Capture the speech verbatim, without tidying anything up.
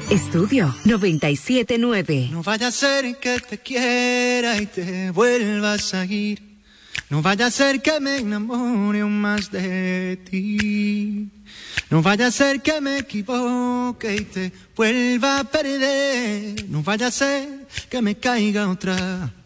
Estudio noventa y siete nueve. No vaya a ser que te quiera y te vuelvas a ir. No vaya a ser que me enamore aún más de ti. No vaya a ser que me equivoque y te vuelva a perder. No vaya a ser que me caiga otra